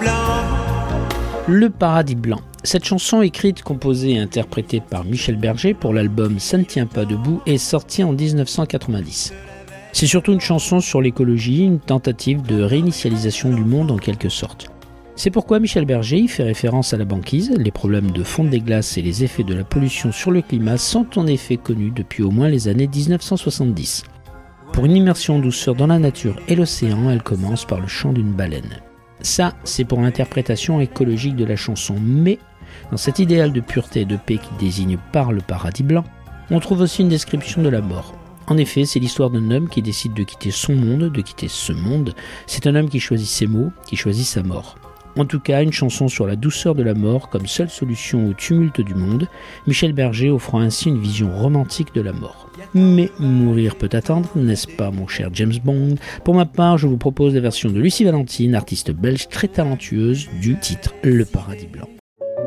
Le paradis blanc. Cette chanson écrite, composée et interprétée par Michel Berger pour l'album Ça ne tient pas debout est sortie en 1990. C'est surtout une chanson sur l'écologie, une tentative de réinitialisation du monde en quelque sorte. C'est pourquoi Michel Berger y fait référence à la banquise. Les problèmes de fonte des glaces et les effets de la pollution sur le climat sont en effet connus depuis au moins les années 1970. Pour une immersion en douceur dans la nature et l'océan, elle commence par le chant d'une baleine. Ça, c'est pour l'interprétation écologique de la chanson, mais dans cet idéal de pureté et de paix qui désigne par le paradis blanc, on trouve aussi une description de la mort. En effet, c'est l'histoire d'un homme qui décide de quitter son monde, de quitter ce monde. C'est un homme qui choisit ses mots, qui choisit sa mort. En tout cas, une chanson sur la douceur de la mort comme seule solution au tumulte du monde, Michel Berger offrant ainsi une vision romantique de la mort. Mais mourir peut attendre, n'est-ce pas mon cher James Bond ? Pour ma part, je vous propose la version de Lucie Valentine, artiste belge très talentueuse, du titre Le Paradis Blanc.